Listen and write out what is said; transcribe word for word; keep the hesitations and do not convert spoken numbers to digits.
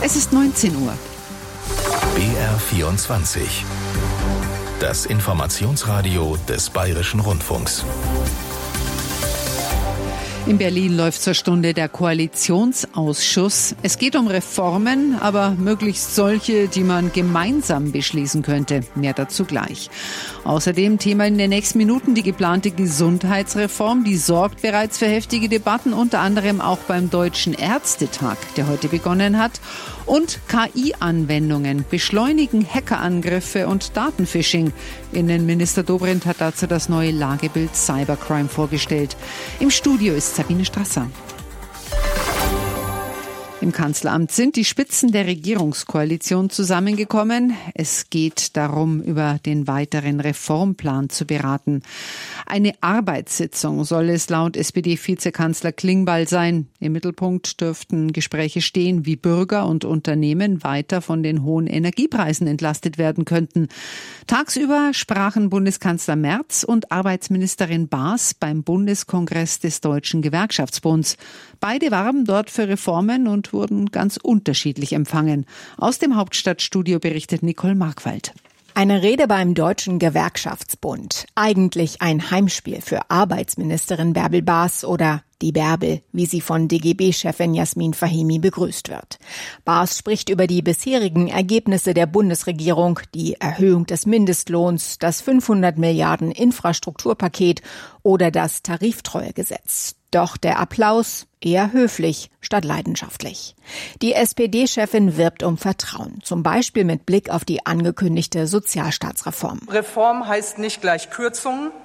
Es ist neunzehn Uhr. B R vierundzwanzig. Das Informationsradio des Bayerischen Rundfunks. In Berlin läuft zur Stunde der Koalitionsausschuss. Es geht um Reformen, aber möglichst solche, die man gemeinsam beschließen könnte. Mehr dazu gleich. Außerdem Thema in den nächsten Minuten die geplante Gesundheitsreform. Die sorgt bereits für heftige Debatten, unter anderem auch beim Deutschen Ärztetag, der heute begonnen hat. Und K I-Anwendungen beschleunigen Hackerangriffe und Datenphishing. Innenminister Dobrindt hat dazu das neue Lagebild Cybercrime vorgestellt. Im Studio ist Sabine Strasser. Im Kanzleramt sind die Spitzen der Regierungskoalition zusammengekommen. Es geht darum, über den weiteren Reformplan zu beraten. Eine Arbeitssitzung soll es laut S P D-Vizekanzler Klingbeil sein. Im Mittelpunkt dürften Gespräche stehen, wie Bürger und Unternehmen weiter von den hohen Energiepreisen entlastet werden könnten. Tagsüber sprachen Bundeskanzler Merz und Arbeitsministerin Baas beim Bundeskongress des Deutschen Gewerkschaftsbunds. Beide warben dort für Reformen und wurden ganz unterschiedlich empfangen. Aus dem Hauptstadtstudio berichtet Nicole Markwald. Eine Rede beim Deutschen Gewerkschaftsbund. Eigentlich ein Heimspiel für Arbeitsministerin Bärbel Baas oder die Bärbel, wie sie von D G B-Chefin Jasmin Fahimi begrüßt wird. Baas spricht über die bisherigen Ergebnisse der Bundesregierung, die Erhöhung des Mindestlohns, das fünfhundert Milliarden Infrastrukturpaket oder das Tariftreuegesetz. Doch der Applaus eher höflich statt leidenschaftlich. Die S P D-Chefin wirbt um Vertrauen, zum Beispiel mit Blick auf die angekündigte Sozialstaatsreform. Reform heißt nicht gleich Kürzungen.